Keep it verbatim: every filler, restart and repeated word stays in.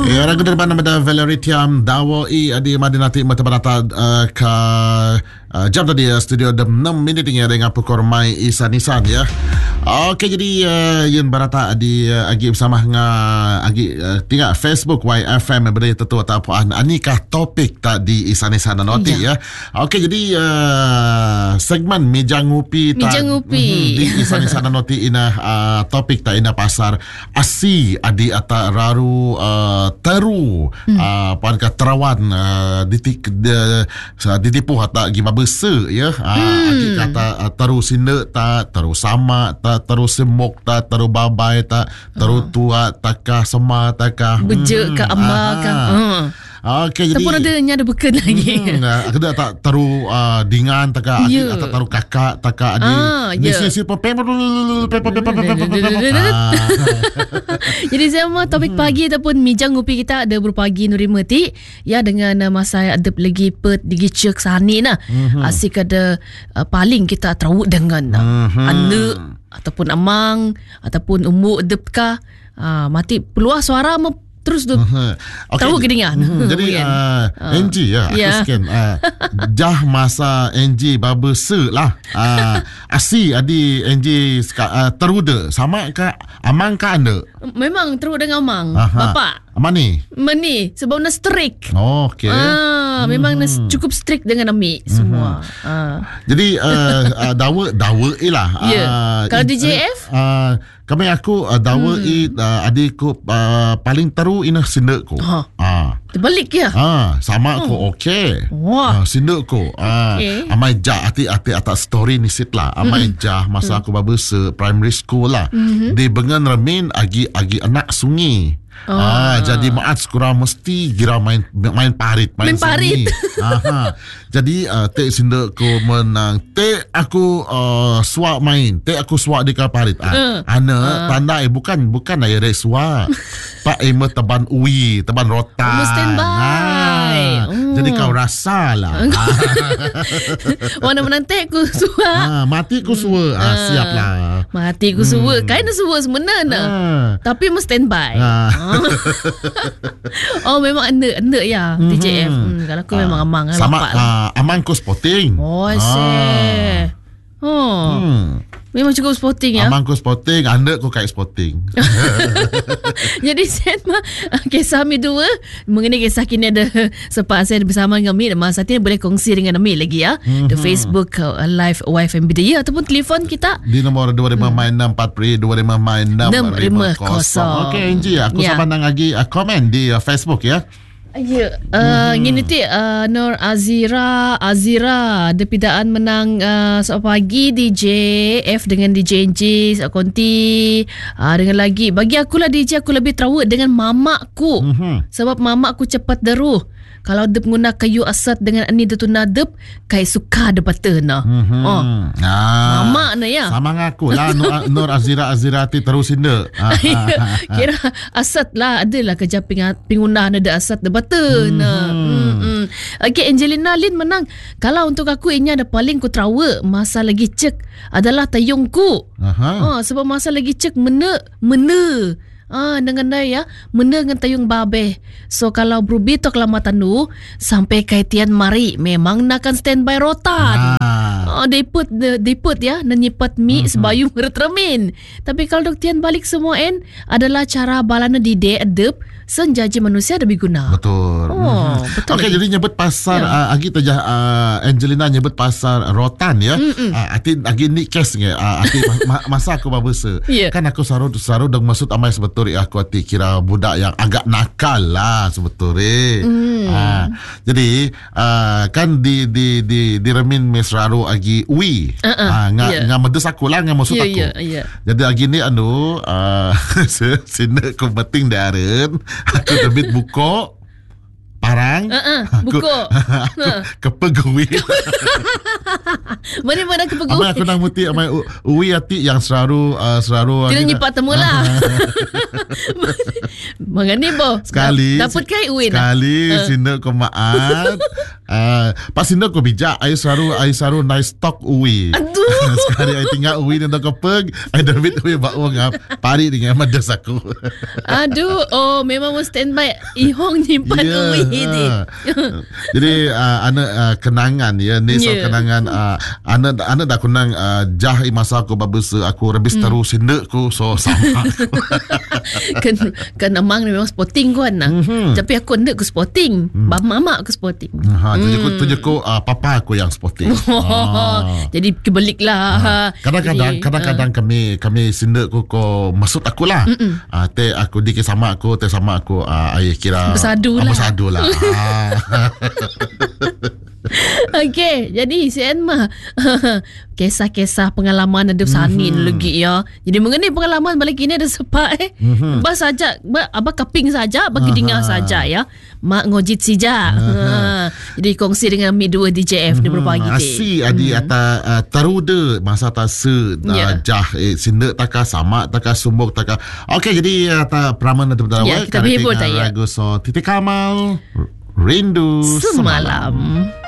Ya, ragu depan nama Valerie Tiam Dawo I adi madinati matabarata uh, ka uh, jam tadi ya studio dem enam minit ini dengan pukul mai Isan Isan ya. Okey, jadi uh, yun barata adi uh, agi bersama nga agi uh, tinggal Facebook Y F M berdaya tetua tak apa anikah topik tak di Isan Isan nanti ya. Okey, jadi uh, segmen meja ngupi meja ngupi uh, di Isan Isan nanti ina uh, topik tak ina pasar asi adi ata raru uh, teru hmm. uh, pan ka terawan uh, ditik uh, ditipu hata gima bese ya uh, hmm. agi kata uh, teru sinde ta teru sama ta teru semok ta teru babai ta teru tua takah sema takah bejek hmm. ka ama ka hmm. Okey, jadi tapi ada nya ada beken lagi. Hmm, ada tak teru uh, dingan taka adik atau teru kakak taka adik. Ah, misi si pepe pepe pepe. Jadi sama topik pagi ataupun mijang ngupi kita ada berpagi Nuri Meti ya dengan uh, masa ada lagi pet digicek sani nah. Asik ada uh, paling kita terawut dengan uh, anak ataupun amang ataupun umur depka uh, mati peluah suara me terus tu uh-huh. okay. Tahu kedingan. Hmm, jadi uh, uh. N G ya, aku yeah. scan uh, jah masa N G babese lah. Uh, asi adi N G uh, teruda sama ke amang ke anda? Memang teruda dengan amang. Aha. Bapak. Mani? Mani sebab nak strict. Oh, okey. Ah, memang hmm. cukup strict dengan Ami semua. Hmm. Ah. Jadi uh, uh, dawa dawa ilah. Ya. Yeah. Uh, Kalau D J F? Uh, kami aku uh, dawa hmm. i uh, adikku uh, paling teru ina sindekku. Ha. Ah. Terbalik ya? Ah, sama aku oh. okey. Wah. Uh, sindekku. Ah, okay. Amai jah ati-ati atas story ni sit lah. Amai hmm. jah masa hmm. aku babese primary school lah. Hmm. Di bengan remin agi agi anak sungi. Oh. Ah, jadi maat sekurang mesti gira main main parit, main, main parit. Aha. Jadi uh, tek sindek ku menang. Tek aku uh, suak main. Tek aku suak di parit. Ah, uh. Ana uh. tanda eh bukan bukan air suak. Pak ema teban uwi, teban rotan. Oh, standby. Ah. Oh. Jadi kau rasalah. Warna menang tek ku suak. Ah, mati ku suak. Ah, siap lah. Mati ku suak. Hmm. Kain suak sebenarnya. Ah. Tapi mesti standby. Ah. Oh, memang anda-anda ya D J F. Hmm, kalau aku uh, memang amang sama uh, amang ku sporting. Oh, I see. Ah. Oh. Hmm. Memang cukup sporting ya. Amang ku sporting, anda ku kayak sporting. Jadi saya mah kisah mi dua mengenai kisah kini ada sempat saya bersama dengan Mi masa ini boleh kongsi dengan Mi lagi ya. Mm-hmm. The Facebook uh, live Y F M Bidaya ataupun telefon kita di nombor dua lima enam empat dua lima enam lima kosong. Okey, Angie, aku yeah. sabar lagi uh, komen di uh, Facebook ya. Ya, uh, hmm. Gini ti uh, Nur Azira Azira depidaan menang uh, sore pagi D J F dengan D J N J Konti uh, dengan lagi bagi aku lah D J aku lebih terawat dengan mamakku hmm. sebab mamakku cepat deruh. Kalau dep guna kayu asat dengan ani detu nadep kai suka depata na. Mm-hmm. Oh. Ah. Mama na ya. Sama ngaku lah Nur, Nur Azira Azirati terusin de. Ah, kira asat lah adalah kerja pingunah na de asat depata na. Hmm. Okey, Angelina Lin menang. Kalau untuk aku inya ada paling ku trawa masa lagi cek adalah tayungku. Aha. Oh, sebab masa lagi cek mena mena Ah, dengan dia ya, mena dengan tayung babe. So kalau berubi tok lama tandu sampai kaitian mari memang nakkan standby rotan. Ah, oh, they put the, they put ya, nanyipat mi uh-huh. sebayung retremin. Tapi kalau dok tian balik semua en adalah cara balana di de adep senjaji manusia lebih guna. Betul. Oh, mm-hmm. betul. Okey, jadi nyebut pasar ya. uh, agi tajah uh, Angelina nyebut pasar rotan ya. Uh, ati agi ni kes nge. Uh, ati ma- masa aku babese. Yeah. Kan aku saru saru dong maksud amai sebetulnya aku ati kira budak yang agak nakal lah sebetulnya. Mm. Uh, jadi uh, kan di di di di remin mesraru agi ui. Uh-uh. Uh, nga yeah. nga medes aku lah nga maksud yeah, aku. Yeah, yeah. Jadi agi ni anu uh, sini aku penting daren. Aku terbit buku parang uh-uh, buku aku kepegui mana-mana kepegui amai aku nang muti amai uwi ati yang selalu uh, selalu dia nyipat temu lah mengani bo sekali dapat kai uwi sekali uh. sinde ko maat Uh, pas sinda ko bijak, I selalu I selalu nice talk uwi. Aduh. Sekali I tinggal uwi dan tak peg, I David uwi bawa ngap pari dengan madas aku. Aduh, oh memang mau standby ihong nyimpan yeah, uwi ni. Jadi uh, ana uh, kenangan ya, ni so Yeah. kenangan uh, ana ana dah kenang uh, jah i masa aku babesa aku rebis Hmm. terus sinda ku so sama. kan kan amang ni memang sporting kan nah. Mm-hmm. Tapi aku ndak ke sporting. Mm. Mama aku sporting. Ha, tunjuk ko tunjuk ko uh, papa aku yang sporting. ah. Jadi kebalik lah. Ha. Kadang-kadang Jadi, kadang-kadang uh. kami kami sinda ku ko maksud aku lah. Ah uh, te aku dikit sama aku, te sama aku uh, ayah kira bersadu lah. Bersadu lah. Okey, jadi si Enma kisah-kisah pengalaman ada sanin mm-hmm. lagi ya. Jadi mengenai pengalaman balik ini ada sepak eh. Mm-hmm. Bas saja, abah kaping saja, bagi dengar saja ya. Mak ngojit saja. Ha. Jadi kongsi dengan Mi dua D J F mm-hmm. di berbagi ti. Asi adi mm-hmm. ata uh, tarude masa tase uh, yeah. jah eh, sinda taka sama taka sumbuk taka. Okey, jadi ata praman ada betul. Ya, kita berhibur tak ya. Lagu so Titik Kamal Rindu Semalam.